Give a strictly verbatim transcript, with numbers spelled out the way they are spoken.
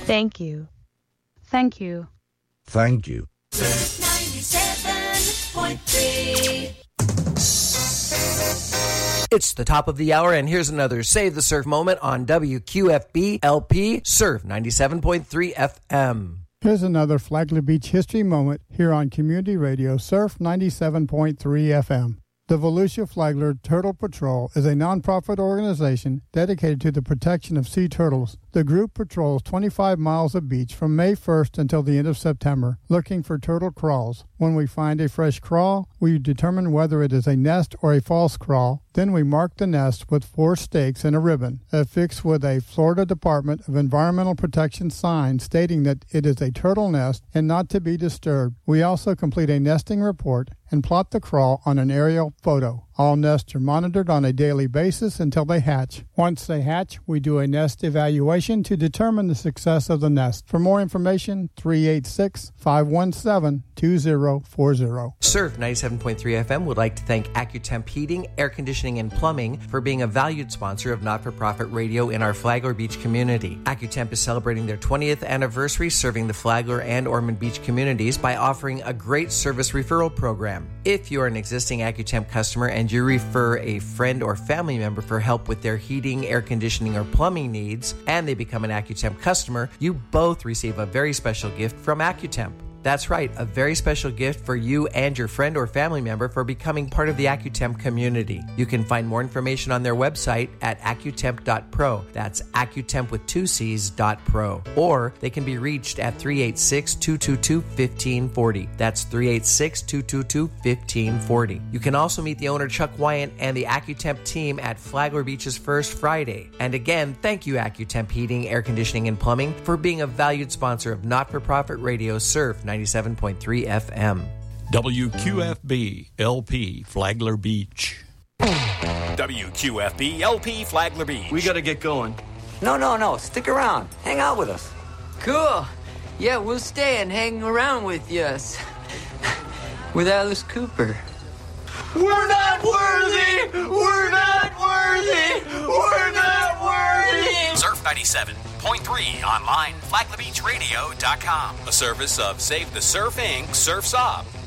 Thank you. Thank you. Thank you. ninety-seven point three. It's the top of the hour, and here's another Save the Surf moment on W Q F B L P Surf ninety-seven point three F M. Here's another Flagler Beach history moment here on Community Radio Surf ninety-seven point three F M. The Volusia Flagler Turtle Patrol is a nonprofit organization dedicated to the protection of sea turtles. The group patrols twenty-five miles of beach from May first until the end of September, looking for turtle crawls. When we find a fresh crawl, we determine whether it is a nest or a false crawl. Then we mark the nest with four stakes and a ribbon, affixed with a Florida Department of Environmental Protection sign stating that it is a turtle nest and not to be disturbed. We also complete a nesting report and plot the crawl on an aerial photo. All nests are monitored on a daily basis until they hatch. Once they hatch, we do a nest evaluation to determine the success of the nest. For more information, three eight six, five one seven, two zero four zero. Surf ninety-seven point three F M would like to thank AccuTemp Heating, Air Conditioning, and Plumbing for being a valued sponsor of not-for-profit radio in our Flagler Beach community. AccuTemp is celebrating their twentieth anniversary serving the Flagler and Ormond Beach communities by offering a great service referral program. If you are an existing AccuTemp customer and you refer a friend or family member for help with their heating, air conditioning, or plumbing needs, and they become an AccuTemp customer, you both receive a very special gift from AccuTemp. That's right, a very special gift for you and your friend or family member for becoming part of the AccuTemp community. You can find more information on their website at accutemp dot pro. That's AccuTemp with two C's dot pro. Or they can be reached at three eight six, two two two, one five four zero. That's three eight six, two two two, one five four zero. You can also meet the owner Chuck Wyant and the AccuTemp team at Flagler Beach's First Friday. And again, thank you AccuTemp Heating, Air Conditioning, and Plumbing for being a valued sponsor of not-for-profit radio Surf ninety-seven point three F M. W Q F B L P Flagler Beach. W Q F B L P Flagler Beach. We gotta get going. No, no, no. Stick around. Hang out with us. Cool. Yeah, we'll stay and hang around with us. With Alice Cooper. We're not worthy! We're not worthy! We're not worthy! Surf ninety-seven point three online, flagler beach radio dot com. A service of Save the Surf Incorporated. Surf's Up.